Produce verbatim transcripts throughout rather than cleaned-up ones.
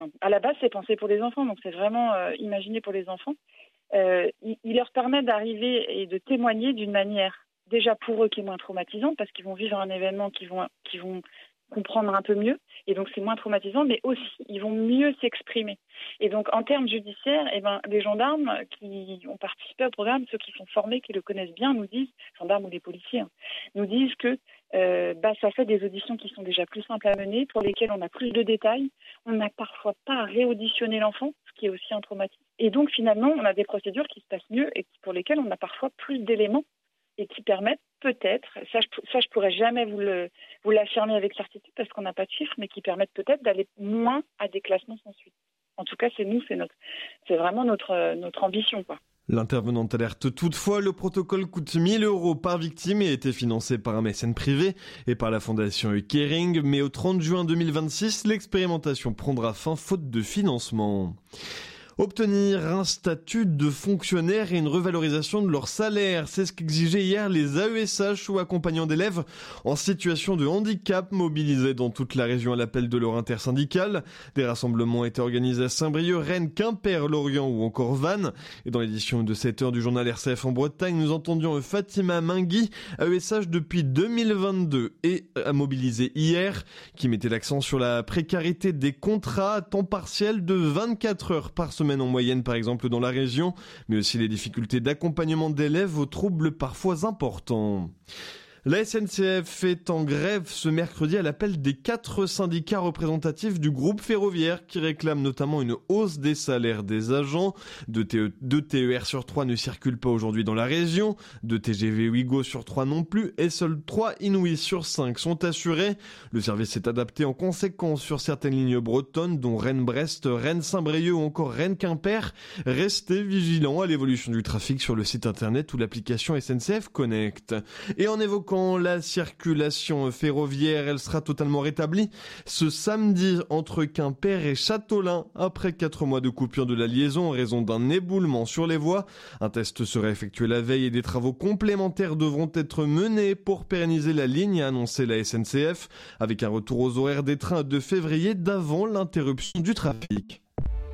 À la base, c'est pensé pour les enfants, donc c'est vraiment euh, imaginé pour les enfants. Euh, il, il leur permet d'arriver et de témoigner d'une manière déjà pour eux qui est moins traumatisante, parce qu'ils vont vivre un événement qu'ils vont, qu'ils vont comprendre un peu mieux, et donc c'est moins traumatisant, mais aussi ils vont mieux s'exprimer. Et donc en termes judiciaires, eh ben, les gendarmes qui ont participé au programme, ceux qui sont formés, qui le connaissent bien, nous disent, gendarmes ou les policiers, hein, nous disent que euh, bah, ça fait des auditions qui sont déjà plus simples à mener, pour lesquelles on a plus de détails, on n'a parfois pas à réauditionner l'enfant, ce qui est aussi un traumatisme. Et donc finalement, on a des procédures qui se passent mieux et pour lesquelles on a parfois plus d'éléments et qui permettent peut-être, ça je, ça je pourrais jamais vous, le, vous l'affirmer avec certitude parce qu'on n'a pas de chiffres, mais qui permettent peut-être d'aller moins à des classements sans suite. En tout cas, c'est nous, c'est notre, c'est vraiment notre, notre ambition, quoi. L'intervenante alerte toutefois, le protocole coûte mille euros par victime et a été financé par un mécène privé et par la fondation Kering. Mais au trente juin deux mille vingt-six, l'expérimentation prendra fin faute de financement. Obtenir un statut de fonctionnaire et une revalorisation de leur salaire, c'est ce qu'exigeaient hier les A E S H ou accompagnants d'élèves en situation de handicap mobilisés dans toute la région à l'appel de leur intersyndicale. Des rassemblements étaient organisés à Saint-Brieuc, Rennes, Quimper, Lorient ou encore Vannes. Et dans l'édition de sept heures du journal R C F en Bretagne, nous entendions Fatima Mingui, A E S H depuis deux mille vingt-deux et a mobilisé hier, qui mettait l'accent sur la précarité des contrats à temps partiel de vingt-quatre heures par semaine en moyenne par exemple dans la région, mais aussi les difficultés d'accompagnement d'élèves aux troubles parfois importants. La S N C F est en grève ce mercredi à l'appel des quatre syndicats représentatifs du groupe ferroviaire qui réclament notamment une hausse des salaires des agents. Deux, T E, deux T E R sur trois ne circulent pas aujourd'hui dans la région, deux T G V Ouigo sur trois non plus et seuls trois Inouï sur cinq sont assurés. Le service s'est adapté en conséquence sur certaines lignes bretonnes dont Rennes-Brest, Rennes-Saint-Brieuc ou encore Rennes-Quimper. Restez vigilants à l'évolution du trafic sur le site internet ou l'application S N C F Connect. Et en évoquant la circulation ferroviaire, elle sera totalement rétablie ce samedi entre Quimper et Châteaulin après quatre mois de coupure de la liaison en raison d'un éboulement sur les voies. Un test sera effectué la veille et des travaux complémentaires devront être menés pour pérenniser la ligne, a annoncé la S N C F, avec un retour aux horaires des trains de février d'avant l'interruption du trafic.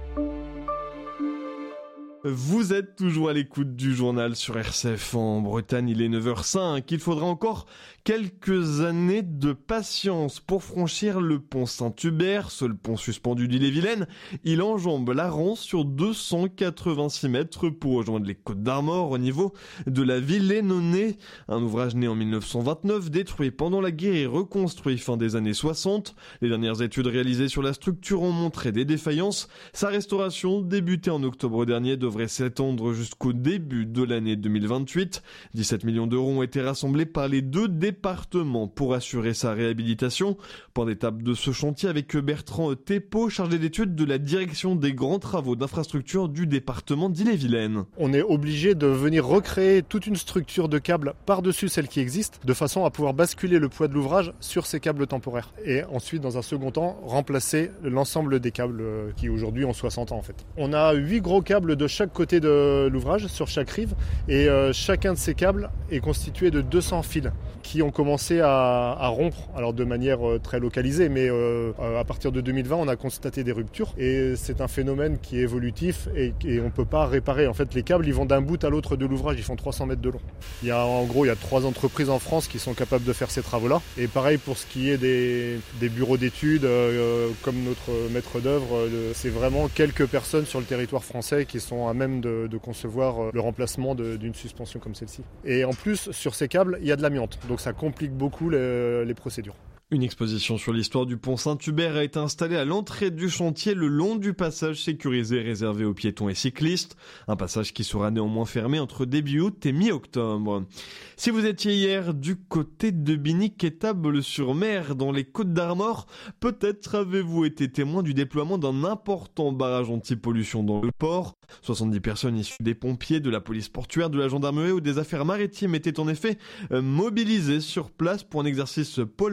Vous êtes toujours à l'écoute du journal sur R C F en Bretagne, il est neuf heures cinq. Il faudra encore quelques années de patience pour franchir le pont Saint-Hubert, seul pont suspendu d'Ille-et-Vilaine. Il enjambe la Rance sur deux cent quatre-vingt-six mètres pour rejoindre les Côtes d'Armor au niveau de la ville Lénonais. Un ouvrage né en mille neuf cent vingt-neuf, détruit pendant la guerre et reconstruit fin des années soixante. Les dernières études réalisées sur la structure ont montré des défaillances. Sa restauration, débutée en octobre dernier, devrait s'étendre jusqu'au début de l'année deux mille vingt-huit. dix-sept millions d'euros ont été rassemblés par les deux départements pour assurer sa réhabilitation. Point d'étape de ce chantier avec Bertrand Thépeau, chargé d'études de la direction des grands travaux d'infrastructure du département d'Ille-et-Vilaine. On est obligé de venir recréer toute une structure de câbles par-dessus celle qui existe, de façon à pouvoir basculer le poids de l'ouvrage sur ces câbles temporaires. Et ensuite, dans un second temps, remplacer l'ensemble des câbles qui aujourd'hui ont soixante ans en fait. On a huit gros câbles de chaque côté de l'ouvrage, sur chaque rive, et euh, chacun de ces câbles est constitué de deux cents fils qui ont commencé à, à rompre, alors de manière euh, très localisée, mais euh, à partir de deux mille vingt, on a constaté des ruptures, et c'est un phénomène qui est évolutif et, et on ne peut pas réparer. En fait, les câbles, ils vont d'un bout à l'autre de l'ouvrage, ils font trois cents mètres de long. Il y a, en gros, il y a trois entreprises en France qui sont capables de faire ces travaux-là, et pareil pour ce qui est des, des bureaux d'études, euh, comme notre maître d'œuvre, euh, c'est vraiment quelques personnes sur le territoire français qui sont à même de, de concevoir le remplacement de, d'une suspension comme celle-ci. Et en plus, sur ces câbles, il y a de l'amiante, donc ça complique beaucoup les, les procédures. Une exposition sur l'histoire du pont Saint-Hubert a été installée à l'entrée du chantier le long du passage sécurisé réservé aux piétons et cyclistes. Un passage qui sera néanmoins fermé entre début août et mi-octobre. Si vous étiez hier du côté de Binic-Étable-sur-Mer dans les Côtes d'Armor, peut-être avez-vous été témoin du déploiement d'un important barrage anti-pollution dans le port. soixante-dix personnes issues des pompiers, de la police portuaire, de la gendarmerie ou des affaires maritimes étaient en effet mobilisées sur place pour un exercice Paul Martel.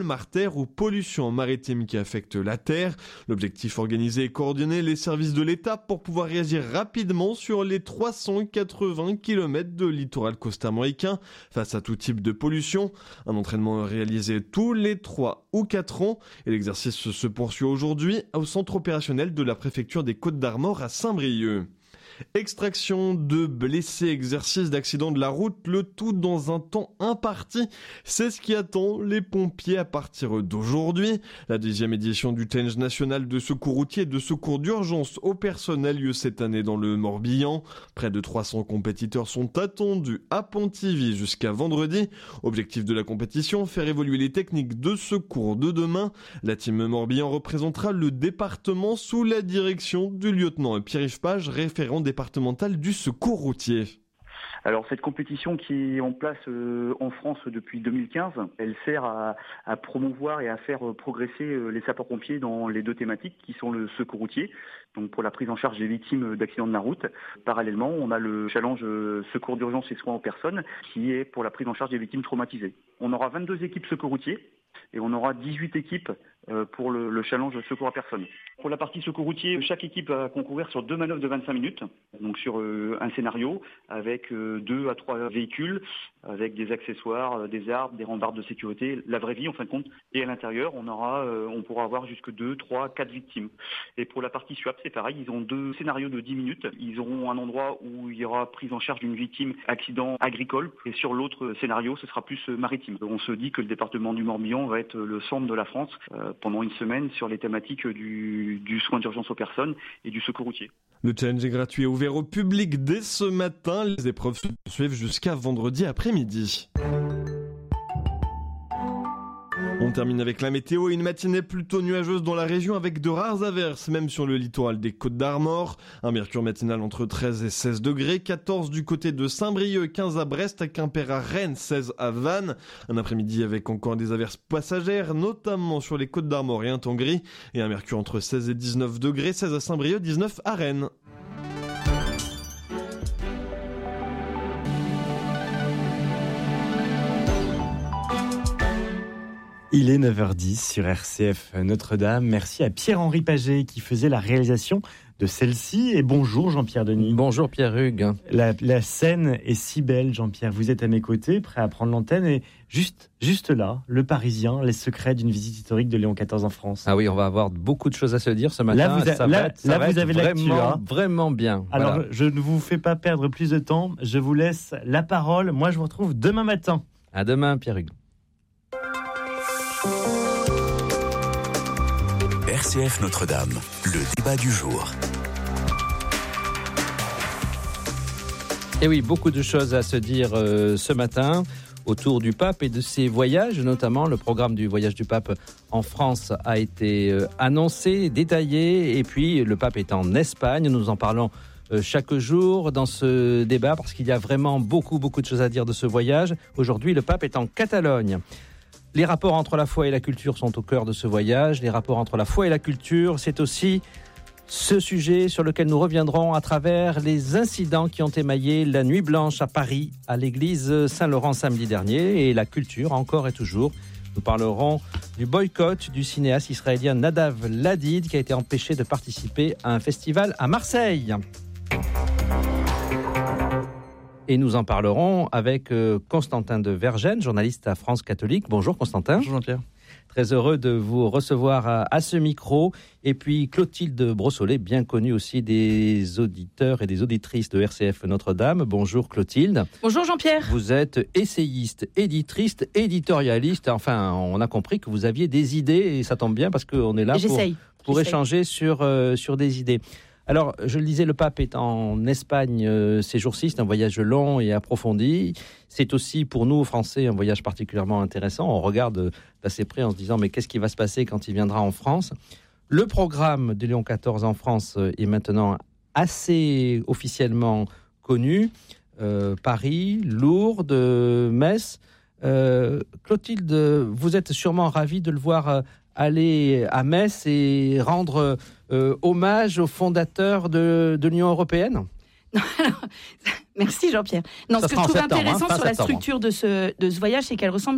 l'air ou pollution maritime qui affecte la terre. L'objectif, organiser et coordonner les services de l'État pour pouvoir réagir rapidement sur les trois cent quatre-vingts kilomètres de littoral costarmoricain face à tout type de pollution. Un entraînement réalisé tous les trois ou quatre ans et l'exercice se poursuit aujourd'hui au centre opérationnel de la préfecture des Côtes-d'Armor à Saint-Brieuc. Extraction de blessés, exercice d'accident de la route, le tout dans un temps imparti. C'est ce qui attend les pompiers à partir d'aujourd'hui. La deuxième édition du challenge national de secours routier et de secours d'urgence aux personnes a lieu cette année dans le Morbihan. Près de trois cents compétiteurs sont attendus à Pontivy jusqu'à vendredi. Objectif de la compétition, faire évoluer les techniques de secours de demain. La team Morbihan représentera le département sous la direction du lieutenant Pierre-Yves Page, référent départemental du secours routier. Alors cette compétition qui est en place euh, en France depuis deux mille quinze, elle sert à, à promouvoir et à faire progresser euh, les sapeurs-pompiers dans les deux thématiques qui sont le secours routier, donc pour la prise en charge des victimes d'accidents de la route. Parallèlement, on a le challenge euh, secours d'urgence et soins aux personnes qui est pour la prise en charge des victimes traumatisées. On aura vingt-deux équipes secours routier et on aura dix-huit équipes euh, pour le, le challenge secours à personne. Pour la partie secours routier, chaque équipe va concourir sur deux manœuvres de vingt-cinq minutes, donc sur euh, un scénario avec euh, deux à trois véhicules, avec des accessoires, euh, des arbres, des rambardes de sécurité, la vraie vie en fin de compte. Et à l'intérieur, on aura, euh, on pourra avoir jusque deux, trois, quatre victimes. Et pour la partie SWAP, c'est pareil, ils ont deux scénarios de dix minutes. Ils auront un endroit où il y aura prise en charge d'une victime accident agricole, et sur l'autre scénario, ce sera plus euh, maritime. On se dit que le département du Morbihan va être le centre de la France euh, pendant une semaine sur les thématiques du, du soin d'urgence aux personnes et du secours routier. Le challenge est gratuit et ouvert au public dès ce matin. Les épreuves se poursuivent jusqu'à vendredi après-midi. On termine avec la météo et une matinée plutôt nuageuse dans la région avec de rares averses, même sur le littoral des Côtes-d'Armor. Un mercure matinal entre treize et seize degrés, quatorze du côté de Saint-Brieuc, quinze à Brest, à Quimper, à Rennes, seize à Vannes. Un après-midi avec encore des averses passagères, notamment sur les Côtes-d'Armor et un temps gris. Et un mercure entre seize et dix-neuf degrés, seize à Saint-Brieuc, dix-neuf à Rennes. Il est neuf heures dix sur R C F Notre-Dame. Merci à Pierre-Henri Paget qui faisait la réalisation de celle-ci. Et bonjour Jean-Pierre Denis. Bonjour Pierre Hugues. La, la scène est si belle, Jean-Pierre. Vous êtes à mes côtés, prêt à prendre l'antenne. Et juste, juste là, le Parisien, les secrets d'une visite historique de Léon quatorze en France. Ah oui, on va avoir beaucoup de choses à se dire ce matin. Là, vous, a, ça là, va être, ça là, va vous être avez vraiment, l'actu, hein. vraiment bien. Alors, voilà. je ne vous fais pas perdre plus de temps. Je vous laisse la parole. Moi, je vous retrouve demain matin. À demain, Pierre Hugues. R C F Notre-Dame, le débat du jour. Et oui, beaucoup de choses à se dire euh, ce matin autour du pape et de ses voyages, notamment le programme du voyage du pape en France a été euh, annoncé, détaillé, et puis le pape est en Espagne. Nous en parlons euh, chaque jour dans ce débat parce qu'il y a vraiment beaucoup, beaucoup de choses à dire de ce voyage. Aujourd'hui, le pape est en Catalogne. Les rapports entre la foi et la culture sont au cœur de ce voyage. Les rapports entre la foi et la culture, c'est aussi ce sujet sur lequel nous reviendrons à travers les incidents qui ont émaillé la nuit blanche à Paris, à l'église Saint-Laurent samedi dernier, et la culture encore et toujours. Nous parlerons du boycott du cinéaste israélien Nadav Ladid qui a été empêché de participer à un festival à Marseille. Et nous en parlerons avec euh, Constantin de Vergennes, journaliste à France Catholique. Bonjour Constantin. Bonjour Jean-Pierre. Très heureux de vous recevoir à, à ce micro. Et puis Clotilde Brossolet, bien connue aussi des auditeurs et des auditrices de R C F Notre-Dame. Bonjour Clotilde. Bonjour Jean-Pierre. Vous êtes essayiste, éditrice, éditorialiste. Enfin, on a compris que vous aviez des idées et ça tombe bien parce qu'on est là pour, pour J'essaye. échanger sur, euh, sur des idées. Alors, je le disais, le pape est en Espagne euh, ces jours-ci. C'est un voyage long et approfondi. C'est aussi, pour nous, Français, un voyage particulièrement intéressant. On regarde d'assez près en se disant, mais qu'est-ce qui va se passer quand il viendra en France ? Le programme de Léon quatorze en France est maintenant assez officiellement connu. Euh, Paris, Lourdes, Metz. Euh, Clotilde, vous êtes sûrement ravie de le voir aller à Metz et rendre euh, hommage aux fondateurs de, de l'Union européenne. Non, alors, merci Jean-Pierre. Non, Ça ce que je trouve septembre, intéressant hein, sur la septembre. structure de ce, de ce voyage, c'est qu'elle ressemble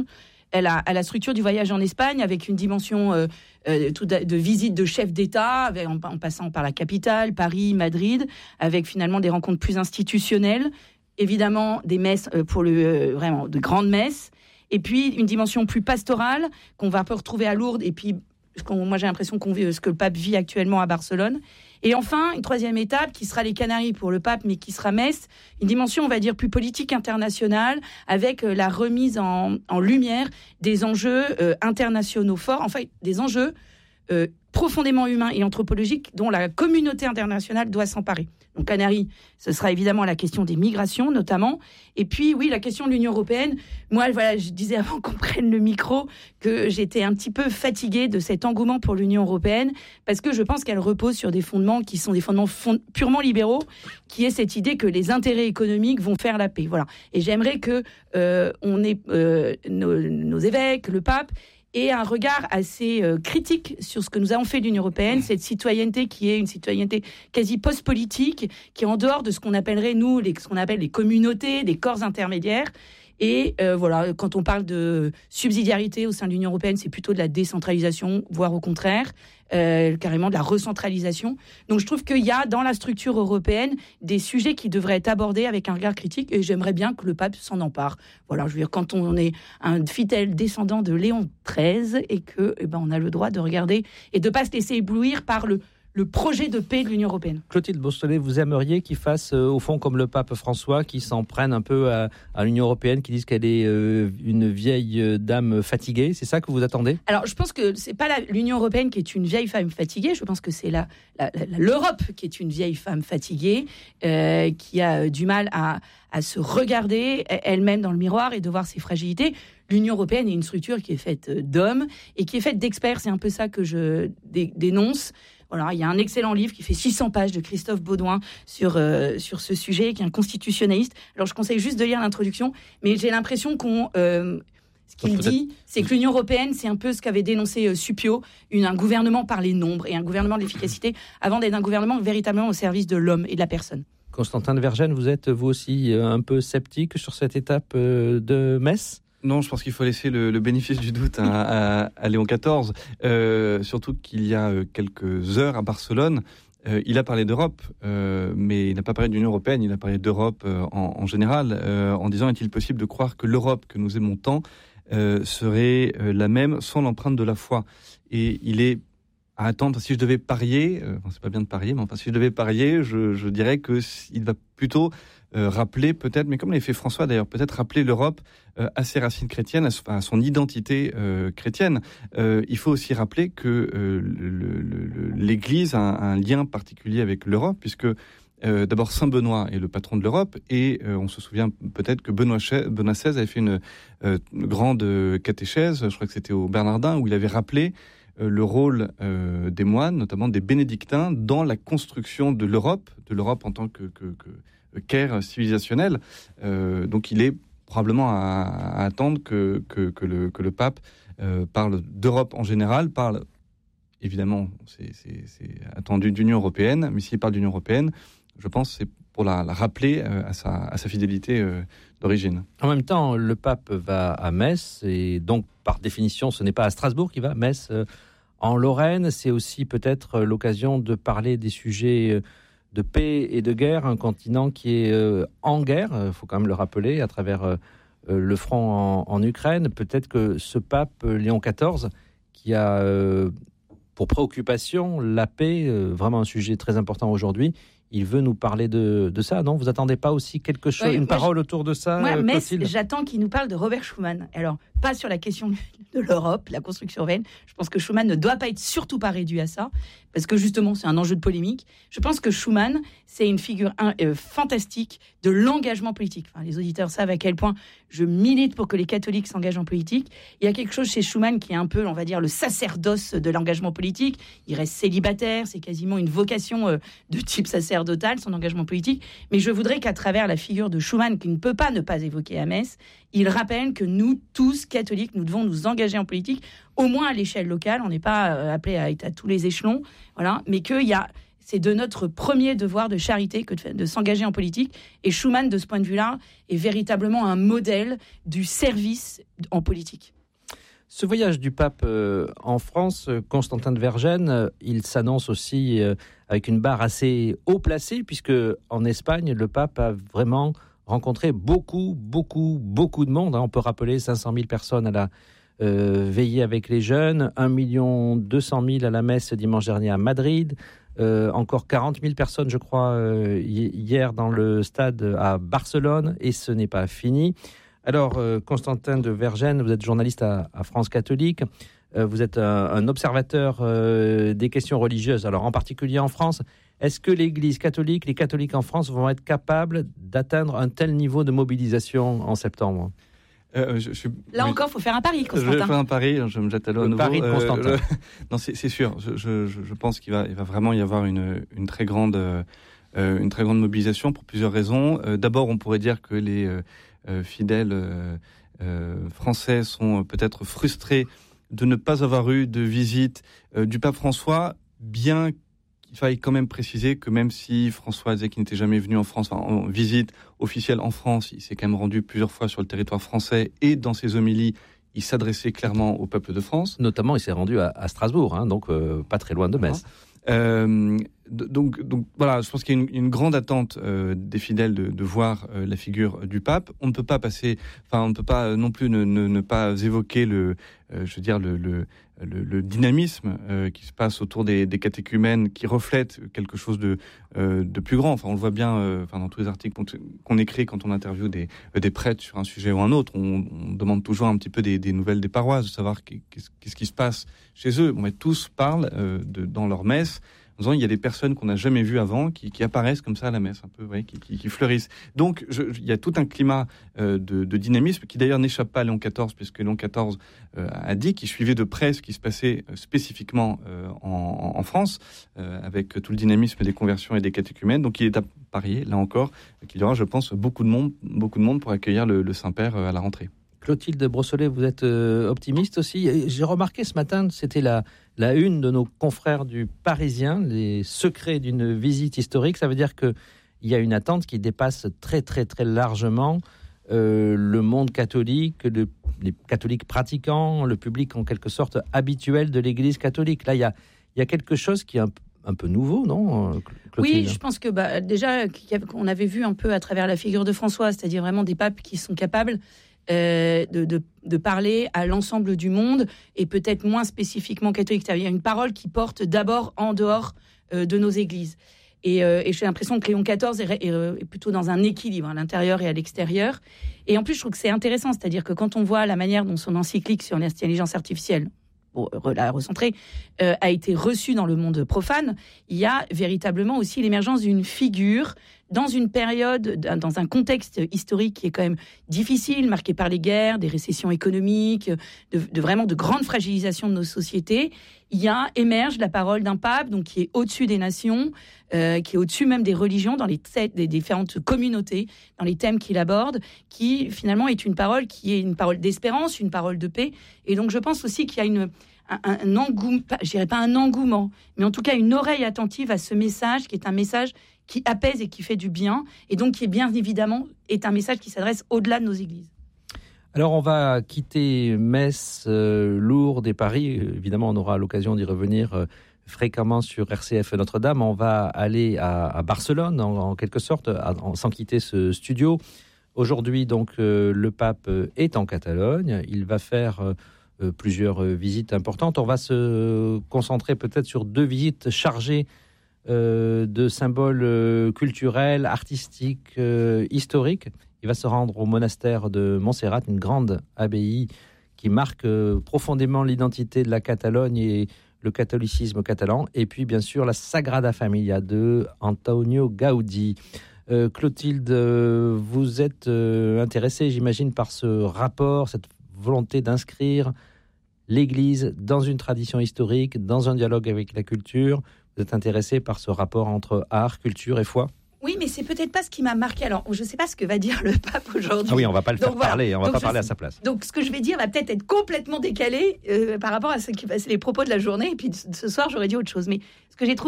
à la, à la structure du voyage en Espagne, avec une dimension euh, euh, tout de, de visite de chefs d'État, avec, en, en passant par la capitale, Paris, Madrid, avec finalement des rencontres plus institutionnelles, évidemment des messes euh, pour le euh, vraiment de grandes messes, et puis une dimension plus pastorale qu'on va un peu retrouver à Lourdes, et puis moi j'ai l'impression qu'on vit ce que le pape vit actuellement à Barcelone. Et enfin, une troisième étape qui sera les Canaries pour le pape, mais qui sera Metz, une dimension, on va dire, plus politique internationale, avec la remise en, en lumière des enjeux euh, internationaux forts, enfin des enjeux euh, profondément humains et anthropologiques dont la communauté internationale doit s'emparer. Donc Canaries, ce sera évidemment la question des migrations notamment, et puis oui, la question de l'Union européenne. Moi, voilà, je disais avant qu'on prenne le micro que j'étais un petit peu fatiguée de cet engouement pour l'Union européenne, parce que je pense qu'elle repose sur des fondements qui sont des fondements fond- purement libéraux, qui est cette idée que les intérêts économiques vont faire la paix. Voilà. Et j'aimerais que euh, on ait euh, nos, nos évêques, le pape, et un regard assez euh, critique sur ce que nous avons fait de l'Union européenne, cette citoyenneté qui est une citoyenneté quasi post-politique, qui est en dehors de ce qu'on appellerait, nous, les, ce qu'on appelle les communautés, des corps intermédiaires. Et euh, voilà, quand on parle de subsidiarité au sein de l'Union européenne, c'est plutôt de la décentralisation, voire au contraire, euh, carrément de la recentralisation. Donc je trouve qu'il y a dans la structure européenne des sujets qui devraient être abordés avec un regard critique, et j'aimerais bien que le pape s'en empare. Voilà, je veux dire, quand on est un fidèle descendant de Léon treize et que, eh ben, on a le droit de regarder et de pas se laisser éblouir par le le projet de paix de l'Union européenne. Clotilde Beausoleil, vous aimeriez qu'il fasse, euh, au fond, comme le pape François, qui s'en prenne un peu à, à l'Union européenne, qui dise qu'elle est euh, une vieille dame fatiguée. C'est ça que vous attendez ? Alors, je pense que c'est pas la, l'Union européenne qui est une vieille femme fatiguée. Je pense que c'est la, la, la, l'Europe qui est une vieille femme fatiguée, euh, qui a du mal à, à se regarder elle-même dans le miroir et de voir ses fragilités. L'Union européenne est une structure qui est faite d'hommes et qui est faite d'experts. C'est un peu ça que je dé- dénonce. Voilà, il y a un excellent livre qui fait six cents pages de Christophe Baudouin sur, euh, sur ce sujet, qui est un constitutionnaliste. Alors, je conseille juste de lire l'introduction, mais j'ai l'impression qu'on... Euh, ce qu'il dit, c'est que l'Union européenne, c'est un peu ce qu'avait dénoncé euh, Suppiot, une, un gouvernement par les nombres et un gouvernement de l'efficacité, avant d'être un gouvernement véritablement au service de l'homme et de la personne. Constantin de Vergennes, vous êtes vous aussi un peu sceptique sur cette étape de Metz ? Non, je pense qu'il faut laisser le, le bénéfice du doute à, à, à Léon quatorze, euh, surtout qu'il y a quelques heures à Barcelone, euh, il a parlé d'Europe, euh, mais il n'a pas parlé de l'Union européenne, il a parlé d'Europe euh, en, en général, euh, en disant « Est-il possible de croire que l'Europe que nous aimons tant euh, serait euh, la même sans l'empreinte de la foi ?» Et il est à attendre, si je devais parier, euh, enfin, c'est pas bien de parier, mais enfin si je devais parier, je, je dirais qu'il va plutôt euh, rappeler peut-être, mais comme l'a fait François d'ailleurs, peut-être rappeler l'Europe euh, à ses racines chrétiennes, à, à son identité euh, chrétienne. Euh, il faut aussi rappeler que euh, le, le, l'Église a un, un lien particulier avec l'Europe, puisque euh, d'abord Saint Benoît est le patron de l'Europe, et euh, on se souvient peut-être que Benoît, Benoît seize avait fait une, euh, une grande catéchèse, je crois que c'était au Bernardin, où il avait rappelé le rôle euh, des moines, notamment des bénédictins, dans la construction de l'Europe, de l'Europe en tant que, que, que qu'ère civilisationnelle. Euh, donc il est probablement à, à attendre que, que, que, le, que le pape euh, parle d'Europe en général, parle, évidemment, c'est, c'est, c'est attendu d'Union européenne, mais s'il parle d'Union européenne, je pense que c'est pour la, la rappeler euh, à, sa, à sa fidélité euh, d'origine. En même temps, le pape va à Metz, et donc, par définition, ce n'est pas à Strasbourg qu'il va, Metz, euh, en Lorraine. C'est aussi peut-être l'occasion de parler des sujets de paix et de guerre, un continent qui est euh, en guerre, il faut quand même le rappeler, à travers euh, le front en, en Ukraine. Peut-être que ce pape, Léon quatorze, qui a euh, pour préoccupation la paix, euh, vraiment un sujet très important aujourd'hui, il veut nous parler de, de ça, non ? Vous attendez pas aussi quelque chose, ouais, une parole je, autour de ça, moi, Clotilde ? Metz, j'attends qu'il nous parle de Robert Schuman. Alors, pas sur la question de l'Europe, la construction européenne. Je pense que Schuman ne doit pas être surtout pas réduit à ça, parce que justement, c'est un enjeu de polémique. Je pense que Schuman, c'est une figure un, euh, fantastique de l'engagement politique. Enfin, les auditeurs savent à quel point je milite pour que les catholiques s'engagent en politique. Il y a quelque chose chez Schuman qui est un peu, on va dire, le sacerdoce de l'engagement politique. Il reste célibataire, c'est quasiment une vocation euh, de type sacerdotal, son engagement politique. Mais je voudrais qu'à travers la figure de Schuman, qui ne peut pas ne pas évoquer à Metz, il rappelle que nous, tous catholiques, nous devons nous engager en politique, au moins à l'échelle locale. On n'est pas euh, appelé à être à tous les échelons, voilà, mais qu'il y a, c'est de notre premier devoir de charité que de, de s'engager en politique. Et Schuman, de ce point de vue-là, est véritablement un modèle du service en politique. Ce voyage du pape euh, en France, Constantin de Vergennes, euh, il s'annonce aussi euh, avec une barre assez haut placée, puisque en Espagne, le pape a vraiment rencontré beaucoup, beaucoup, beaucoup de monde. Hein. On peut rappeler cinq cent mille personnes à la euh, veillée avec les jeunes, un million deux cent mille à la messe dimanche dernier à Madrid, euh, encore quarante mille personnes, je crois, euh, hier dans le stade à Barcelone, et ce n'est pas fini. Alors, euh, Constantin de Vergennes, vous êtes journaliste à, à France Catholique. Euh, vous êtes un, un observateur euh, des questions religieuses. Alors, en particulier en France, est-ce que l'Église catholique, les catholiques en France vont être capables d'atteindre un tel niveau de mobilisation en septembre ? Euh, je, je suis... Là oui. encore, il faut faire un pari, Constantin. Je vais faire un pari, je me jette à l'eau à nouveau. Pari de Constantin. Euh, le... Non, c'est, c'est sûr. Je, je, je pense qu'il va, il va vraiment y avoir une, une, très grande, euh, une très grande mobilisation pour plusieurs raisons. Euh, d'abord, on pourrait dire que les euh, euh, fidèles euh, euh, français sont peut-être frustrés de ne pas avoir eu de visite euh, du pape François, bien qu'il faille quand même préciser que même si François disait qu'il n'était jamais venu en France, enfin, en visite officielle en France, il s'est quand même rendu plusieurs fois sur le territoire français, et dans ses homélies, il s'adressait clairement au peuple de France. Notamment, il s'est rendu à, à Strasbourg, hein, donc euh, pas très loin de Metz. Euh, donc, donc voilà, je pense qu'il y a une, une grande attente euh, des fidèles de, de voir euh, la figure du pape. On ne peut pas passer, enfin, on ne peut pas non plus ne, ne, ne pas évoquer le, euh, je veux dire le, le, le, le dynamisme euh, qui se passe autour des, des catéchumènes, qui reflète quelque chose de, euh, de plus grand. Enfin, on le voit bien, euh, enfin, dans tous les articles qu'on, qu'on écrit quand on interviewe des, des prêtres sur un sujet ou un autre. On, on demande toujours un petit peu des, des nouvelles des paroisses, de savoir qu'est-ce, qu'est-ce qui se passe chez eux. Bon, mais tous parlent euh, de, dans leur messe. En disant, il y a des personnes qu'on n'a jamais vues avant qui, qui apparaissent comme ça à la messe, un peu, ouais, qui, qui, qui fleurissent. Donc, je, il y a tout un climat euh, de, de dynamisme qui d'ailleurs n'échappe pas à Léon quatorze, puisque Léon quatorze euh, a dit qu'il suivait de près ce qui se passait euh, spécifiquement euh, en, en France, euh, avec tout le dynamisme des conversions et des catéchumènes. Donc, il est à parier, là encore, qu'il y aura, je pense, beaucoup de monde, beaucoup de monde pour accueillir le, le Saint-Père euh, à la rentrée. Clotilde Brossolet, vous êtes euh, optimiste aussi. J'ai remarqué ce matin, c'était la, la une de nos confrères du Parisien, les secrets d'une visite historique. Ça veut dire qu'il y a une attente qui dépasse très très très largement euh, le monde catholique, le, les catholiques pratiquants, le public en quelque sorte habituel de l'Église catholique. Là, il y a, il y a quelque chose qui est un, un peu nouveau, non, Clotilde ? Oui, je pense que bah, déjà, qu'on avait vu un peu à travers la figure de François, c'est-à-dire vraiment des papes qui sont capables Euh, de, de, de parler à l'ensemble du monde, et peut-être moins spécifiquement catholique. Il y a une parole qui porte d'abord en dehors euh, de nos églises. Et, euh, et j'ai l'impression que Léon quatorze est, est, est plutôt dans un équilibre à l'intérieur et à l'extérieur. Et en plus, je trouve que c'est intéressant, c'est-à-dire que quand on voit la manière dont son encyclique sur l'intelligence artificielle, pour la recentrer, euh, a été reçue dans le monde profane, il y a véritablement aussi l'émergence d'une figure dans une période, dans un contexte historique qui est quand même difficile, marqué par les guerres, des récessions économiques, de, de vraiment de grandes fragilisations de nos sociétés. Il y a émerge la parole d'un pape, donc qui est au-dessus des nations, euh, qui est au-dessus même des religions, dans les t- des différentes communautés, dans les thèmes qu'il aborde, qui finalement est une parole qui est une parole d'espérance, une parole de paix. Et donc je pense aussi qu'il y a une un, un engouement, je dirais pas un engouement, mais en tout cas une oreille attentive à ce message, qui est un message qui apaise et qui fait du bien, et donc qui est bien évidemment est un message qui s'adresse au-delà de nos églises. Alors on va quitter Metz, euh, Lourdes et Paris. Évidemment, on aura l'occasion d'y revenir euh, fréquemment sur R C F Notre-Dame. On va aller à, à Barcelone, en, en quelque sorte, à, en, sans quitter ce studio. Aujourd'hui, donc, euh, le pape est en Catalogne. Il va faire euh, plusieurs visites importantes. On va se concentrer peut-être sur deux visites chargées euh, de symboles euh, culturels, artistiques, euh, historiques. Il va se rendre au monastère de Montserrat, une grande abbaye qui marque euh, profondément l'identité de la Catalogne et le catholicisme catalan. Et puis, bien sûr, la Sagrada Familia de Antonio Gaudí. Euh, Clotilde, euh, vous êtes euh, intéressée, j'imagine, par ce rapport, cette volonté d'inscrire l'Église dans une tradition historique, dans un dialogue avec la culture. Vous êtes intéressée par ce rapport entre art, culture et foi ? Oui, mais c'est peut-être pas ce qui m'a marqué. Alors, je ne sais pas ce que va dire le pape aujourd'hui. Ah oui, on va pas le faire donc, voilà. parler, on va donc, pas parler sais, à sa place. Donc, ce que je vais dire va peut-être être complètement décalé euh, par rapport à ce qui, c'est les propos de la journée. Et puis, ce soir, j'aurais dit autre chose. Mais ce que j'ai trouvé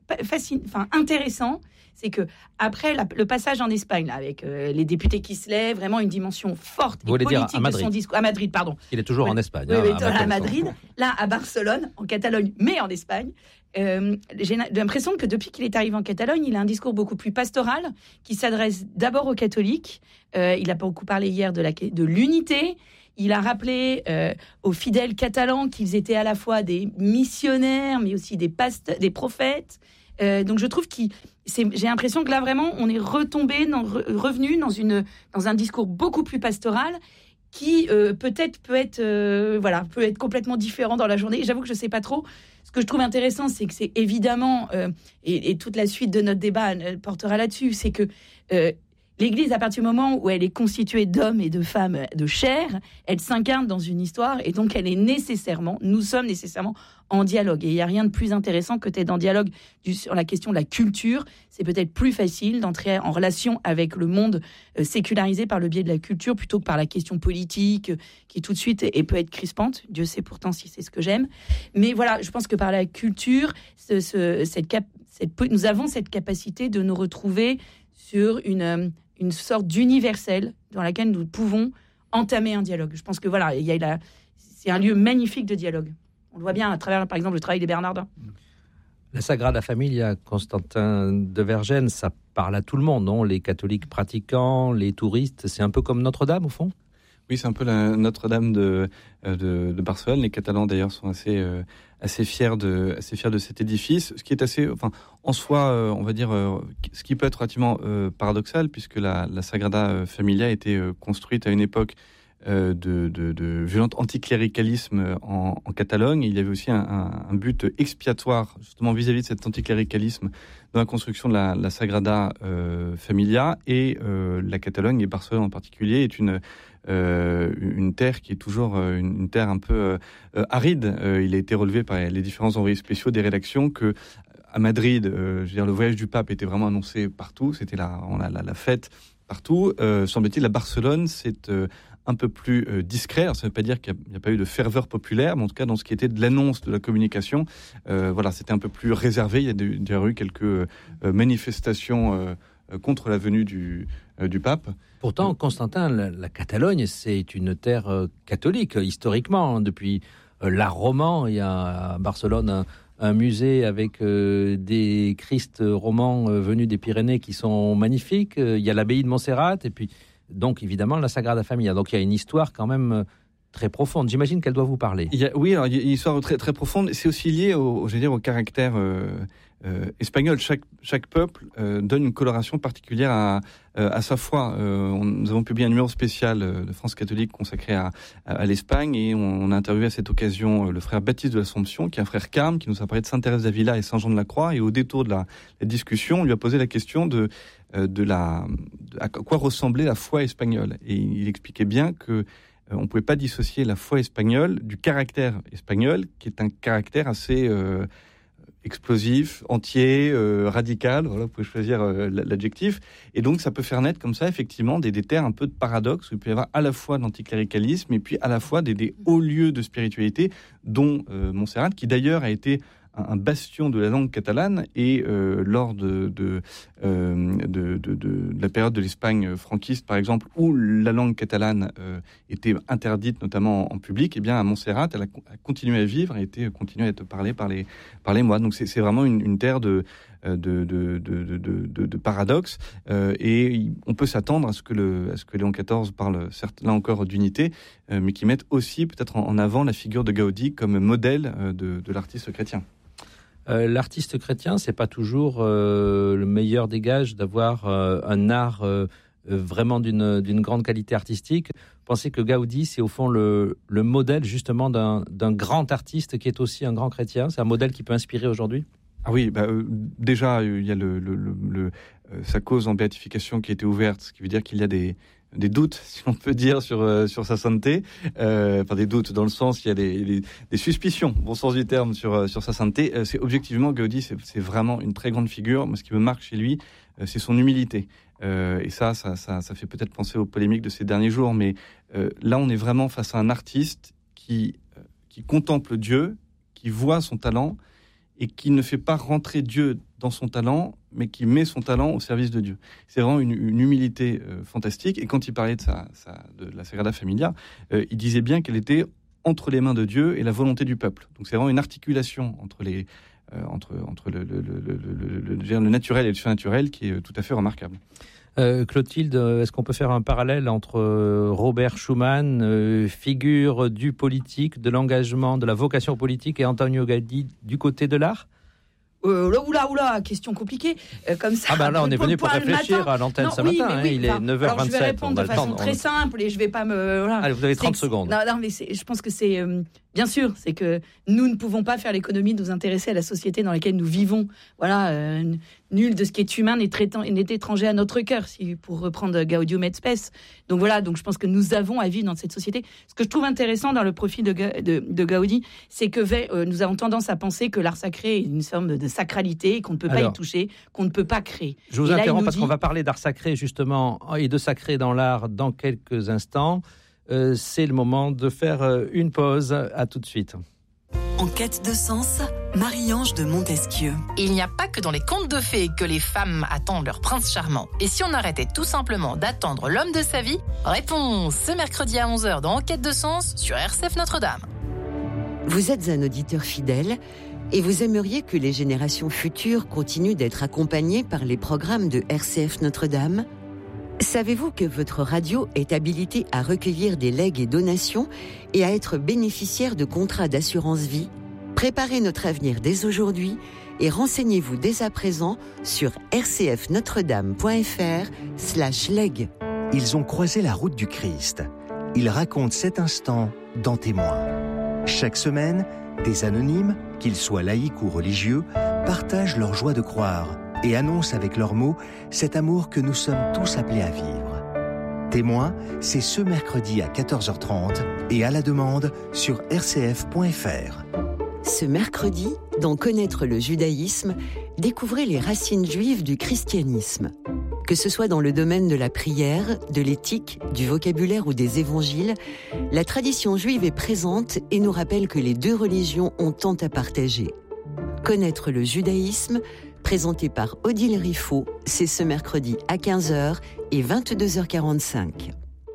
fascin... enfin, intéressant, c'est que après la, le passage en Espagne, là, avec euh, les députés qui se lèvent, vraiment une dimension forte et politique de son discours. À Madrid, pardon. Il est toujours oui. en Espagne. Oui, hein, oui, à, à Madrid. Là, à Barcelone, en Catalogne, mais en Espagne. Euh, j'ai l'impression que depuis qu'il est arrivé en Catalogne, il a un discours beaucoup plus pastoral, qui s'adresse d'abord aux catholiques. Euh, il a beaucoup parlé hier de, la, de l'unité. Il a rappelé euh, aux fidèles catalans qu'ils étaient à la fois des missionnaires, mais aussi des, pasteurs, des prophètes. Euh, donc je trouve que j'ai l'impression que là vraiment on est retombé, dans, re, revenu dans, une, dans un discours beaucoup plus pastoral qui euh, peut-être peut être, euh, voilà, peut être complètement différent dans la journée. Et j'avoue que je ne sais pas trop. Ce que je trouve intéressant, c'est que c'est évidemment, euh, et, et toute la suite de notre débat euh, portera là-dessus, c'est que euh, l'Église, à partir du moment où elle est constituée d'hommes et de femmes de chair, elle s'incarne dans une histoire et donc elle est nécessairement, nous sommes nécessairement en dialogue. Et il n'y a rien de plus intéressant que d'être en dialogue du, sur la question de la culture. C'est peut-être plus facile d'entrer en relation avec le monde euh, sécularisé par le biais de la culture plutôt que par la question politique euh, qui tout de suite est, et peut être crispante. Dieu sait pourtant si c'est ce que j'aime. Mais voilà, je pense que par la culture, ce, ce, cette cap, cette, nous avons cette capacité de nous retrouver sur une... Euh, une sorte d'universel dans laquelle nous pouvons entamer un dialogue. Je pense que voilà, il y a la, c'est un lieu magnifique de dialogue. On le voit bien à travers, par exemple, le travail des Bernardins. La Sagrada Familia, Constantin de Vergennes, ça parle à tout le monde, non ? Les catholiques pratiquants, les touristes, c'est un peu comme Notre-Dame, au fond ? Oui, c'est un peu la Notre-Dame de, de, de Barcelone. Les Catalans, d'ailleurs, sont assez, euh, assez, fiers de, assez fiers de cet édifice. Ce qui est assez, enfin, en soi, euh, on va dire, euh, ce qui peut être relativement euh, paradoxal, puisque la, la Sagrada Familia a été euh, construite à une époque euh, de, de, de violent anticléricalisme en, en Catalogne. Il y avait aussi un, un, un but expiatoire, justement, vis-à-vis de cet anticléricalisme dans la construction de la, la Sagrada euh, Familia. Et euh, la Catalogne, et Barcelone en particulier, est une... Euh, une terre qui est toujours euh, une, une terre un peu euh, aride. Euh, il a été relevé par les différents envoyés spéciaux des rédactions que à Madrid, euh, je veux dire, le voyage du pape était vraiment annoncé partout. C'était la, la, la, la fête partout. Euh, semble-t-il, à Barcelone, c'est euh, un peu plus euh, discret. Alors, ça ne veut pas dire qu'il n'y a, a pas eu de ferveur populaire, mais en tout cas, dans ce qui était de l'annonce de la communication, euh, voilà, c'était un peu plus réservé. Il y a déjà eu quelques euh, manifestations euh, contre la venue du, euh, du pape. Pourtant, Constantin, la, la Catalogne, c'est une terre euh, catholique, historiquement. Depuis euh, l'art roman, il y a à Barcelone un, un musée avec euh, des Christ romans euh, venus des Pyrénées qui sont magnifiques. Euh, il y a l'abbaye de Montserrat, et puis, donc, évidemment, la Sagrada Familia. Donc, il y a une histoire quand même euh, très profonde. J'imagine qu'elle doit vous parler. Il y a, oui, alors, il y a une histoire très, très profonde. C'est aussi lié au, je veux dire, au caractère euh, euh, espagnol. Chaque, chaque peuple euh, donne une coloration particulière à, euh, à sa foi. Euh, on, nous avons publié un numéro spécial euh, de France catholique consacré à, à, à l'Espagne, et on, on a interviewé à cette occasion euh, le frère Baptiste de l'Assomption, qui est un frère carme, qui nous a parlé de Sainte-Thérèse d'Avila et Saint-Jean-de-la-Croix. Et au détour de la, la discussion, on lui a posé la question de, euh, de la, de à quoi ressemblait la foi espagnole. Et il expliquait bien que on ne pouvait pas dissocier la foi espagnole du caractère espagnol, qui est un caractère assez euh, explosif, entier, euh, radical. Voilà, vous pouvez choisir euh, l'adjectif. Et donc, ça peut faire naître comme ça, effectivement, des, des terres un peu de paradoxe, où il peut y avoir à la fois de l'anticléricalisme et puis à la fois des, des hauts lieux de spiritualité, dont euh, Montserrat, qui d'ailleurs a été un bastion de la langue catalane, et euh, lors de, de, euh, de, de, de la période de l'Espagne franquiste, par exemple, où la langue catalane euh, était interdite, notamment en, en public, et bien à Montserrat, elle a, a continué à vivre et a été continué à être parlée par les, par les moines. Donc c'est, c'est vraiment une, une terre de, de, de, de, de, de, de paradoxe, euh, et on peut s'attendre à ce que, le, à ce que Léon quatorze parle, certes, là encore, d'unité, euh, mais qui mette aussi peut-être en, en avant la figure de Gaudi comme modèle euh, de, de l'artiste chrétien. Euh, l'artiste chrétien, c'est pas toujours euh, le meilleur des gages d'avoir euh, un art euh, vraiment d'une, d'une grande qualité artistique. Pensez que Gaudi, c'est au fond le, le modèle justement d'un, d'un grand artiste qui est aussi un grand chrétien. C'est un modèle qui peut inspirer aujourd'hui. Ah oui, bah, euh, déjà il y a le, le, le, le euh, sa cause en béatification qui a été ouverte, ce qui veut dire qu'il y a des des doutes, si on peut dire, sur euh, sur sa sainteté. Euh, enfin, des doutes dans le sens, il y a des, des, des suspicions, bon sens du terme, sur euh, sur sa sainteté. Euh, c'est objectivement Gaudi, c'est, c'est vraiment une très grande figure. Moi, ce qui me marque chez lui, euh, c'est son humilité. Euh, et ça, ça, ça, ça fait peut-être penser aux polémiques de ces derniers jours. Mais euh, là, on est vraiment face à un artiste qui euh, qui contemple Dieu, qui voit son talent et qui ne fait pas rentrer Dieu dans son talent, mais qui met son talent au service de Dieu. C'est vraiment une, une humilité euh, fantastique. Et quand il parlait de, sa, sa, de la Sagrada Familia, euh, il disait bien qu'elle était entre les mains de Dieu et la volonté du peuple. Donc c'est vraiment une articulation entre, les, euh, entre, entre le, le, le, le, le, le, le naturel et le surnaturel qui est tout à fait remarquable. Euh, Clotilde, est-ce qu'on peut faire un parallèle entre Robert Schuman, euh, figure du politique, de l'engagement, de la vocation politique, et Antonio Gaudí du côté de l'art ? Euh, oula, oula, oula, question compliquée. Euh, comme ça, ah ben là, on est venu pour réfléchir à l'antenne ce oui, matin. Oui, hein, il enfin, est neuf heures vingt-sept. Alors, je vais répondre de façon très simple et je vais pas me... Voilà. Allez, vous avez trente c'est, secondes. Non, non, mais c'est, je pense que c'est... Euh, bien sûr, c'est que nous ne pouvons pas faire l'économie de nous intéresser à la société dans laquelle nous vivons. Voilà, euh, nul de ce qui est humain n'est, traitant, n'est étranger à notre cœur, si, pour reprendre Gaudium et Spes. Donc voilà, donc je pense que nous avons à vivre dans cette société. Ce que je trouve intéressant dans le profil de, de, de Gaudi, c'est que euh, nous avons tendance à penser que l'art sacré est une forme de sacralité, qu'on ne peut Alors, pas y toucher, qu'on ne peut pas créer. Je vous et interromps là, parce dit... qu'on va parler d'art sacré justement et de sacré dans l'art dans quelques instants. Euh, c'est le moment de faire euh, une pause. À tout de suite. En quête de sens, Marie-Ange de Montesquieu. Il n'y a pas que dans les contes de fées que les femmes attendent leur prince charmant. Et si on arrêtait tout simplement d'attendre l'homme de sa vie ? Réponse ce mercredi à onze heures dans En quête de sens sur R C F Notre-Dame. Vous êtes un auditeur fidèle et vous aimeriez que les générations futures continuent d'être accompagnées par les programmes de R C F Notre-Dame ? Savez-vous que votre radio est habilitée à recueillir des legs et donations et à être bénéficiaire de contrats d'assurance vie ? Préparez notre avenir dès aujourd'hui et renseignez-vous dès à présent sur rcfnotredame.fr slash leg. Ils ont croisé la route du Christ. Ils racontent cet instant dans Témoins. Chaque semaine, des anonymes, qu'ils soient laïcs ou religieux, partagent leur joie de croire et annoncent avec leurs mots cet amour que nous sommes tous appelés à vivre. Témoins, c'est ce mercredi à quatorze heures trente et à la demande sur r c f point f r. Ce mercredi, dans Connaître le judaïsme, découvrez les racines juives du christianisme. Que ce soit dans le domaine de la prière, de l'éthique, du vocabulaire ou des évangiles, la tradition juive est présente et nous rappelle que les deux religions ont tant à partager. Connaître le judaïsme, présenté par Odile Riffaut, c'est ce mercredi à quinze heures et vingt-deux heures quarante-cinq.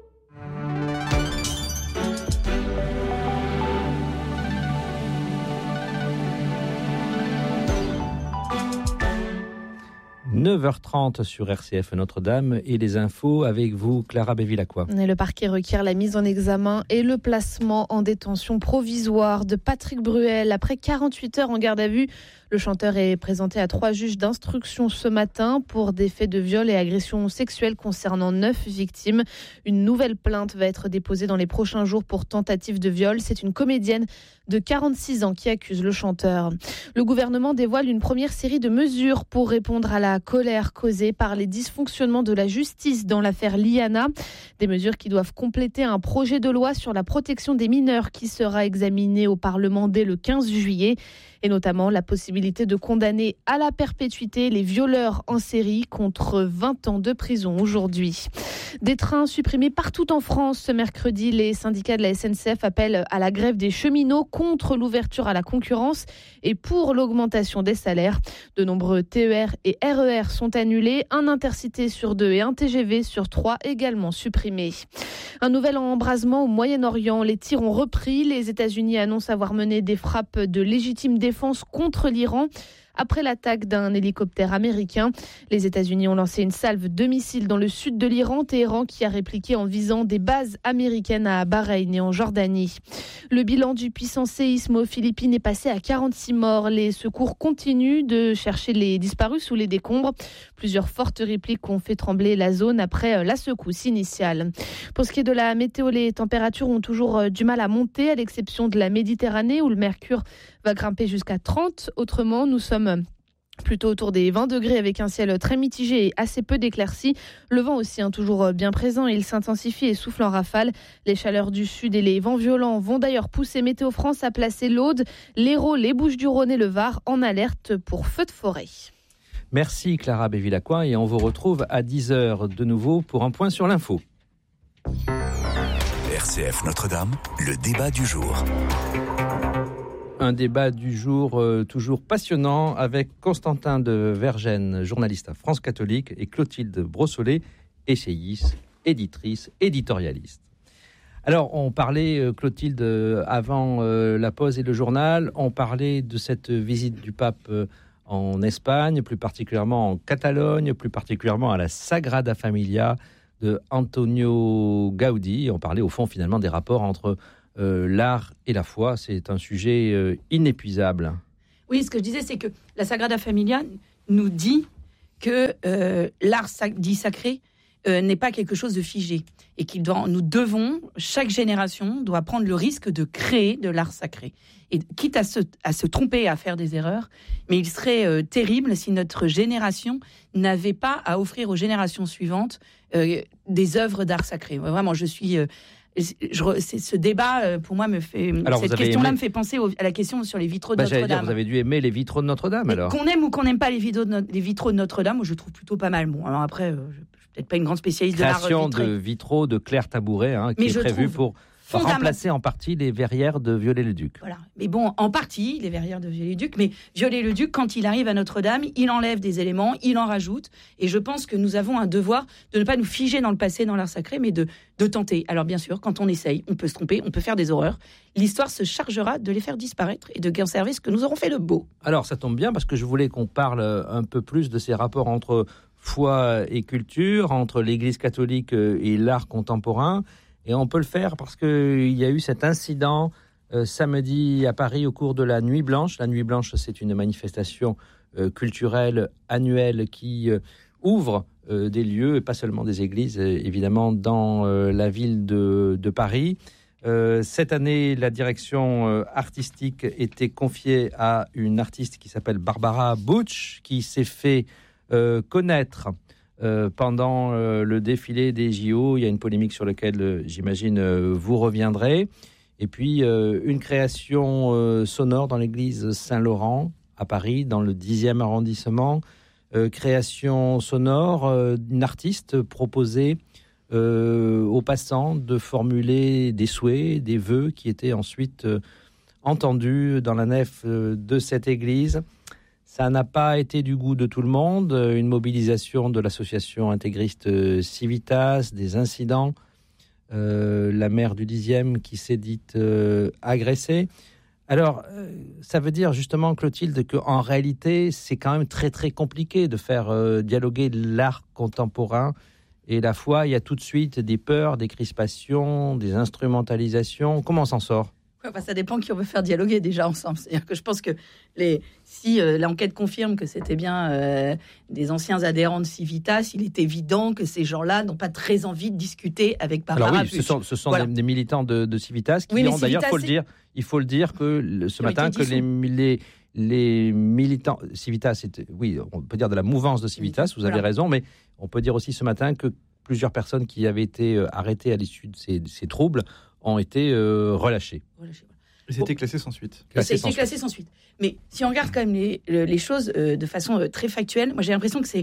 neuf heures trente sur R C F Notre-Dame et les infos avec vous, Clara Bévilacqua. Et le parquet requiert la mise en examen et le placement en détention provisoire de Patrick Bruel. Après quarante-huit heures en garde à vue, le chanteur est présenté à trois juges d'instruction ce matin pour des faits de viol et agression sexuelle concernant neuf victimes. Une nouvelle plainte va être déposée dans les prochains jours pour tentative de viol. C'est une comédienne de quarante-six ans qui accuse le chanteur. Le gouvernement dévoile une première série de mesures pour répondre à la colère causée par les dysfonctionnements de la justice dans l'affaire Liana. Des mesures qui doivent compléter un projet de loi sur la protection des mineurs qui sera examiné au Parlement dès le quinze juillet. Et notamment la possibilité de condamner à la perpétuité les violeurs en série contre vingt ans de prison aujourd'hui. Des trains supprimés partout en France ce mercredi. Les syndicats de la S N C F appellent à la grève des cheminots contre l'ouverture à la concurrence et pour l'augmentation des salaires. De nombreux T E R et R E R sont annulés. Un Intercité sur deux et un T G V sur trois également supprimés. Un nouvel embrasement au Moyen-Orient. Les tirs ont repris. Les États-Unis annoncent avoir mené des frappes de légitime défense contre l'Iran. Après l'attaque d'un hélicoptère américain, les États-Unis ont lancé une salve de missiles dans le sud de l'Iran, Téhéran qui a répliqué en visant des bases américaines à Bahreïn et en Jordanie. Le bilan du puissant séisme aux Philippines est passé à quarante-six morts. Les secours continuent de chercher les disparus sous les décombres. Plusieurs fortes répliques ont fait trembler la zone après la secousse initiale. Pour ce qui est de la météo, les températures ont toujours du mal à monter, à l'exception de la Méditerranée où le mercure va grimper jusqu'à trente. Autrement, nous sommes plutôt autour des vingt degrés avec un ciel très mitigé et assez peu d'éclaircies. Le vent aussi, hein, toujours bien présent, il s'intensifie et souffle en rafale. Les chaleurs du sud et les vents violents vont d'ailleurs pousser Météo France à placer l'Aude, l'Hérault, les Bouches-du-Rhône et le Var en alerte pour feu de forêt. Merci Clara Bévilacqua et on vous retrouve à dix heures de nouveau pour un point sur l'info. R C F Notre-Dame, le débat du jour. Un débat du jour euh, toujours passionnant avec Constantin de Vergennes, journaliste à France Catholique, et Clotilde Brossolet, essayiste, éditrice, éditorialiste. Alors, on parlait, euh, Clotilde, euh, avant euh, la pause et le journal, on parlait de cette visite du pape euh, en Espagne, plus particulièrement en Catalogne, plus particulièrement à la Sagrada Familia de Antonio Gaudí. On parlait au fond finalement des rapports entre Euh, l'art et la foi. C'est un sujet euh, inépuisable. Oui, ce que je disais, c'est que la Sagrada Familia nous dit que euh, l'art sac- dit sacré euh, n'est pas quelque chose de figé et qu'il doit, nous devons, chaque génération doit prendre le risque de créer de l'art sacré. Et quitte à se, à se tromper, à faire des erreurs, mais il serait euh, terrible si notre génération n'avait pas à offrir aux générations suivantes euh, des œuvres d'art sacré. Vraiment, je suis... Euh, Je, c'est, ce débat, pour moi, me fait. Alors, cette question-là aimé... me fait penser au, à la question sur les vitraux de bah, Notre-Dame. Dire, vous avez dû aimer les vitraux de Notre-Dame, alors. Qu'on aime ou qu'on n'aime pas les vitraux de, no- les vitraux de Notre-Dame, moi, je trouve plutôt pas mal. Bon, alors après, euh, je ne suis peut-être pas une grande spécialiste Création de l'art vitré. de vitraux de Claire Tabouret, hein, qui Mais est prévu pour fondamental... remplacer en partie les verrières de Viollet-le-Duc. Voilà. Mais bon, en partie, les verrières de Viollet-le-Duc. Mais Viollet-le-Duc, quand il arrive à Notre-Dame, il enlève des éléments, il en rajoute. Et je pense que nous avons un devoir de ne pas nous figer dans le passé, dans l'art sacré, mais de, de tenter. Alors bien sûr, quand on essaye, on peut se tromper, on peut faire des horreurs. L'histoire se chargera de les faire disparaître et de conserver ce que nous aurons fait de beau. Alors ça tombe bien, parce que je voulais qu'on parle un peu plus de ces rapports entre foi et culture, entre l'Église catholique et l'art contemporain. Et on peut le faire parce qu'il y a eu cet incident euh, samedi à Paris au cours de la Nuit Blanche. La Nuit Blanche, c'est une manifestation euh, culturelle annuelle qui euh, ouvre euh, des lieux, et pas seulement des églises, euh, évidemment, dans euh, la ville de, de Paris. Euh, cette année, la direction euh, artistique était confiée à une artiste qui s'appelle Barbara Butch, qui s'est fait euh, connaître Euh, pendant euh, le défilé des J O. Il y a une polémique sur laquelle, euh, j'imagine, euh, vous reviendrez. Et puis, euh, une création euh, sonore dans l'église Saint-Laurent, à Paris, dans le dixième arrondissement. Euh, création sonore euh, d'une artiste proposée euh, aux passants de formuler des souhaits, des vœux qui étaient ensuite euh, entendus dans la nef euh, de cette église. Ça n'a pas été du goût de tout le monde. Une mobilisation de l'association intégriste Civitas, des incidents. Euh, la maire du dixième qui s'est dite euh, agressée. Alors, euh, ça veut dire justement, Clotilde, qu'en réalité, c'est quand même très très compliqué de faire euh, dialoguer l'art contemporain et la foi. Il y a tout de suite des peurs, des crispations, des instrumentalisations. Comment on s'en sort ? Enfin, ça dépend qui on veut faire dialoguer déjà ensemble. C'est-à-dire que je pense que les, si euh, l'enquête confirme que c'était bien euh, des anciens adhérents de Civitas, il est évident que ces gens-là n'ont pas très envie de discuter avec Barbara Alors oui, Butch. ce sont, ce sont voilà. des, des militants de, de Civitas qui oui, ont d'ailleurs, Civitas, faut le dire, il faut le dire que le, ce matin que les, les les militants Civitas, c'était, oui, on peut dire de la mouvance de Civitas. Vous voilà. avez raison, mais on peut dire aussi ce matin que plusieurs personnes qui avaient été arrêtées à l'issue de ces, de ces troubles ont été euh, relâchées. relâchées. Et c'était classé sans suite. Classé sans, classé sans suite. Mais si on regarde quand même les, les choses euh, de façon euh, très factuelle, moi j'ai l'impression que c'est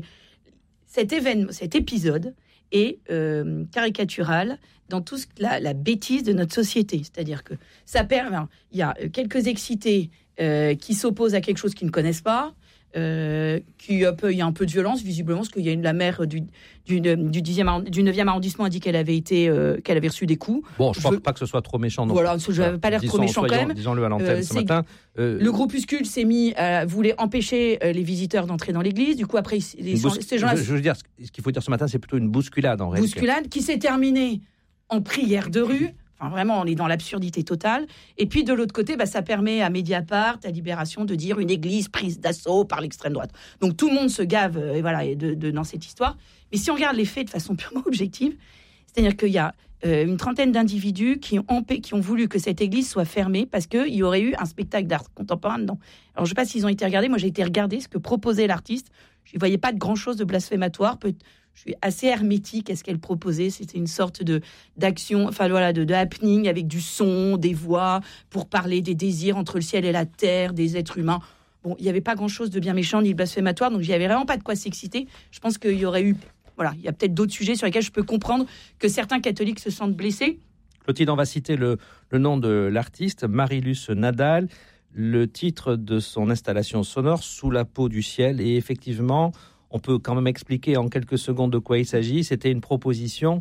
cet événement, cet épisode est euh, caricatural dans tout ce, la, la bêtise de notre société. C'est-à-dire que ça permet. Il y a quelques excités euh, qui s'opposent à quelque chose qu'ils ne connaissent pas. Euh, qui, peu, il y a un peu de violence visiblement parce qu'il y a une, la maire du, du, du, dixième, du neuvième arrondissement a dit qu'elle avait été euh, qu'elle avait reçu des coups. Bon, je ne pense pas que ce soit trop méchant. Non voilà, je n'avais pas l'air disons, trop méchant soyons, quand même. Disons-le à l'antenne euh, ce matin. Euh, le groupuscule s'est mis, euh, voulait empêcher euh, les visiteurs d'entrer dans l'église. Du coup, après, les, bous- ces gens-là. Je, je veux dire, ce qu'il faut dire ce matin, c'est plutôt une bousculade en réalité. Bousculade qui s'est terminée en prière de rue. Enfin, vraiment, on est dans l'absurdité totale. Et puis, de l'autre côté, bah, ça permet à Mediapart, à Libération, de dire une église prise d'assaut par l'extrême droite. Donc, tout le monde se gave euh, et voilà, de, de, dans cette histoire. Mais si on regarde les faits de façon purement objective, c'est-à-dire qu'il y a euh, une trentaine d'individus qui ont, qui ont voulu que cette église soit fermée parce qu'il y aurait eu un spectacle d'art contemporain dedans. Alors, je ne sais pas s'ils ont été regardés. Moi, j'ai été regarder ce que proposait l'artiste. Je ne voyais pas de grand-chose de blasphématoire. Peut- Je suis assez hermétique à ce qu'elle proposait. C'était une sorte de d'action, enfin voilà, de, de happening avec du son, des voix, pour parler des désirs entre le ciel et la terre, des êtres humains. Bon, il n'y avait pas grand-chose de bien méchant ni de blasphématoire, donc il n'y avait vraiment pas de quoi s'exciter. Je pense qu'il y aurait eu, voilà, il y a peut-être d'autres sujets sur lesquels je peux comprendre que certains catholiques se sentent blessés. Clotilde, on va citer le, le nom de l'artiste, Marilus Nadal. le titre de son installation sonore, Sous la peau du ciel. Et effectivement, on peut quand même expliquer en quelques secondes de quoi il s'agit. C'était une proposition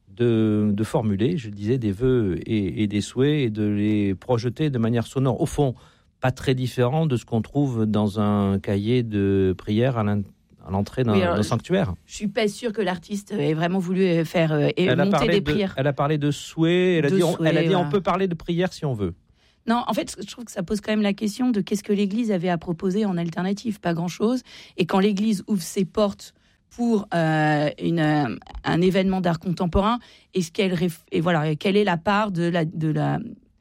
de, de formuler, je disais, des vœux et, et des souhaits et de les projeter de manière sonore. Au fond, pas très différent de ce qu'on trouve dans un cahier de prière à l'intérieur. à l'entrée d'un, oui, alors, d'un sanctuaire. Je suis pas sûre que l'artiste ait vraiment voulu faire euh, et elle monter des de, prières. Elle a parlé de souhaits. Elle a de dit, souhait, on, elle a dit voilà. on peut parler de prière si on veut. Non, en fait, je trouve que ça pose quand même la question de qu'est-ce que l'Église avait à proposer en alternative. Pas grand-chose. Et quand l'Église ouvre ses portes pour euh, une, euh, un événement d'art contemporain, est-ce qu'elle et voilà, quelle est la part de la de la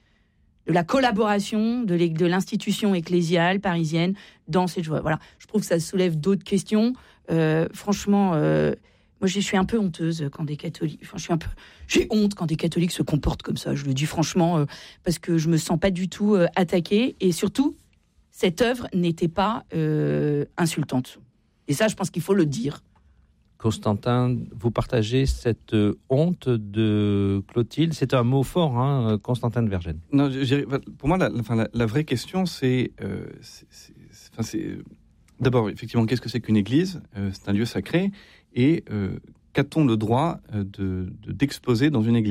de la collaboration de, de l'institution ecclésiale parisienne dans cette joie. Voilà, je trouve que ça soulève d'autres questions. Euh, franchement, euh, moi, je suis un peu honteuse quand des catholiques. Enfin, je suis un peu. J'ai honte quand des catholiques se comportent comme ça. Je le dis franchement euh, parce que je me sens pas du tout euh, attaquée et surtout, cette œuvre n'était pas euh, insultante. Et ça, je pense qu'il faut le dire. Constantin, vous partagez cette honte de Clotilde. C'est un mot fort, hein, Constantin de Vergennes. Non, pour moi, la, enfin, la, la vraie question, c'est, euh, c'est, c'est, enfin, c'est d'abord, effectivement, qu'est-ce que c'est qu'une église ? euh, C'est un lieu sacré. Et euh, qu'a-t-on le droit de, de, d'exposer dans une église ?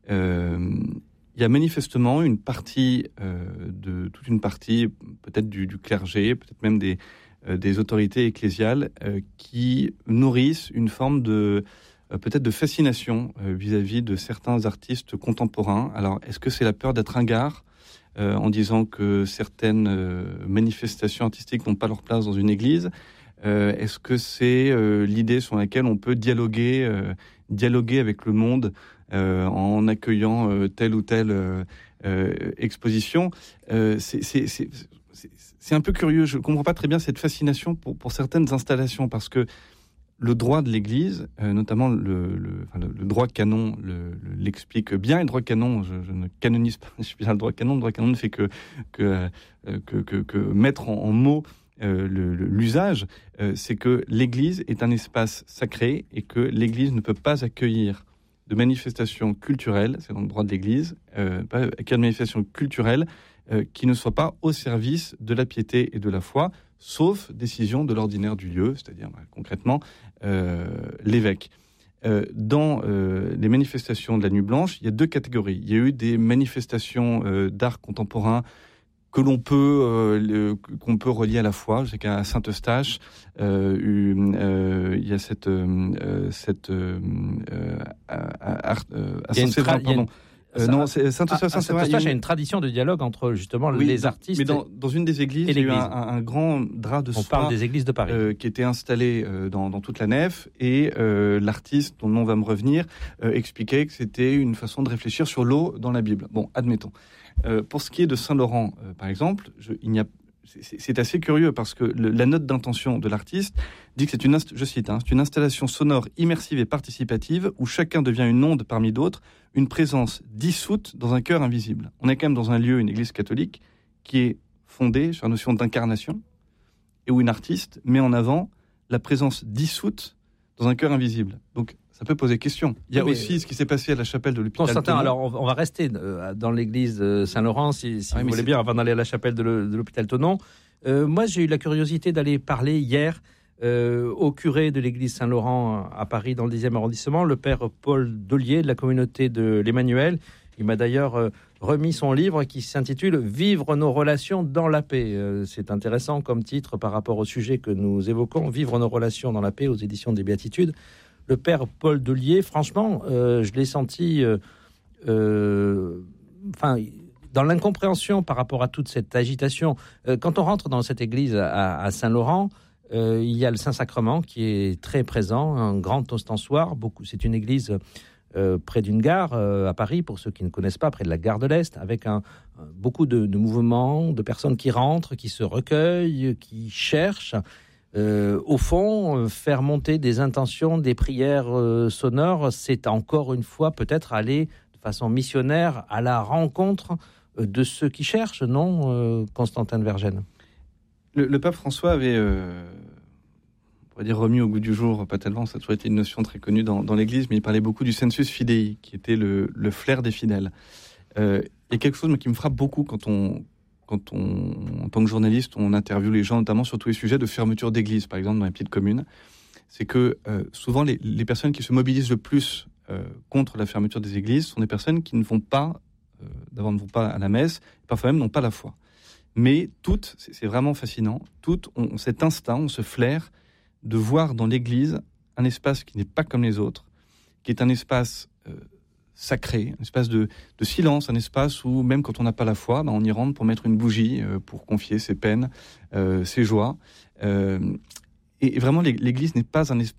euh, Il y a manifestement une partie, euh, de, toute une partie, peut-être du, du clergé, peut-être même des... des autorités ecclésiales euh, qui nourrissent une forme de euh, peut-être de fascination euh, vis-à-vis de certains artistes contemporains. Alors, est-ce que c'est la peur d'être ringard euh, en disant que certaines euh, manifestations artistiques n'ont pas leur place dans une église ? euh, Est-ce que c'est euh, l'idée sur laquelle on peut dialoguer, euh, dialoguer avec le monde euh, en accueillant euh, telle ou telle euh, euh, exposition ? euh, c'est, c'est, c'est C'est, c'est un peu curieux, je ne comprends pas très bien cette fascination pour, pour certaines installations, parce que le droit de l'Église, euh, notamment le, le, enfin, le, le droit canon le, le, l'explique bien, et le droit canon, je, je ne canonise pas, je suis bien le droit canon, le droit canon ne fait que, que, euh, que, que, que mettre en, en mots euh, le, le, l'usage, euh, c'est que l'Église est un espace sacré et que l'Église ne peut pas accueillir de manifestations culturelles, c'est dans le droit de l'Église, euh, pas accueillir de manifestations culturelles Euh, qui ne soit pas au service de la piété et de la foi, sauf décision de l'ordinaire du lieu, c'est-à-dire bah, concrètement euh, l'évêque. Euh, dans euh, les manifestations de la Nuit Blanche, il y a deux catégories. Il y a eu des manifestations euh, d'art contemporain que l'on peut euh, le, qu'on peut relier à la foi. Je sais qu'à Saint-Eustache, euh, euh, il y a cette euh, cette euh, à, à, à Saint-Séverin, pardon. Euh, non, c'est Saint-Eustache, ah, Saint-Eustache a une tradition de dialogue entre justement oui, les artistes. Mais dans, dans une des églises, il y a eu un, un grand drap de soie. On parle des églises de Paris, euh, qui était installé euh, dans, dans toute la nef, et euh, l'artiste, dont le nom va me revenir, euh, expliquait que c'était une façon de réfléchir sur l'eau dans la Bible. Bon, admettons. Euh, pour ce qui est de Saint-Laurent, euh, par exemple, je, il n'y a C'est, c'est assez curieux parce que le, la note d'intention de l'artiste dit que c'est une, inst- je cite, hein, c'est une installation sonore immersive et participative où chacun devient une onde parmi d'autres, une présence dissoute dans un cœur invisible. On est quand même dans un lieu, une église catholique, qui est fondée sur la notion d'incarnation et où une artiste met en avant la présence dissoute dans un cœur invisible. Donc, ça peut poser question. Il y a oui, aussi ce qui s'est passé à la chapelle de l'hôpital Constantin, Thonon. alors on va rester dans l'église Saint-Laurent, si, si ah, vous voulez bien, avant d'aller à la chapelle de, le, de l'hôpital Thonon. Euh, moi, j'ai eu la curiosité d'aller parler hier euh, au curé de l'église Saint-Laurent à Paris, dans le dixième arrondissement, le père Paul Dollier, de la communauté de l'Emmanuel. Il m'a d'ailleurs euh, remis son livre qui s'intitule « Vivre nos relations dans la paix ». Euh, c'est intéressant comme titre par rapport au sujet que nous évoquons, « Vivre nos relations dans la paix » aux éditions des Béatitudes. Le père Paul Dollier, franchement, euh, je l'ai senti, euh, euh, enfin, dans l'incompréhension par rapport à toute cette agitation. Euh, quand on rentre dans cette église à, à Saint-Laurent, euh, il y a le Saint-Sacrement qui est très présent, un grand ostensoir. Beaucoup, c'est une église euh, près d'une gare euh, à Paris, pour ceux qui ne connaissent pas, près de la gare de l'Est, avec un, un, beaucoup de, de mouvements, de personnes qui rentrent, qui se recueillent, qui cherchent. Euh, au fond, euh, faire monter des intentions, des prières euh, sonores, c'est encore une fois peut-être aller de façon missionnaire à la rencontre euh, de ceux qui cherchent, non, euh, Constantin de Vergennes ? le, le pape François avait, euh, on pourrait dire, remis au goût du jour, pas tellement, ça a toujours été une notion très connue dans, dans l'Église, mais il parlait beaucoup du sensus fidei, qui était le, le flair des fidèles. Euh, il y a quelque chose qui me frappe beaucoup quand on quand on, en tant que journaliste, on interviewe les gens, notamment sur tous les sujets de fermeture d'église, par exemple, dans les petites communes, c'est que euh, souvent les, les personnes qui se mobilisent le plus euh, contre la fermeture des églises sont des personnes qui ne vont pas, euh, d'abord ne vont pas à la messe, parfois même n'ont pas la foi. Mais toutes, c'est, c'est vraiment fascinant, toutes ont cet instinct, ont ce flair de voir dans l'église un espace qui n'est pas comme les autres, qui est un espace euh, sacré, un espace de, de silence, un espace où même quand on n'a pas la foi, ben on y rentre pour mettre une bougie, euh, pour confier ses peines, euh, ses joies. Euh, et, et vraiment, l'église n'est pas un,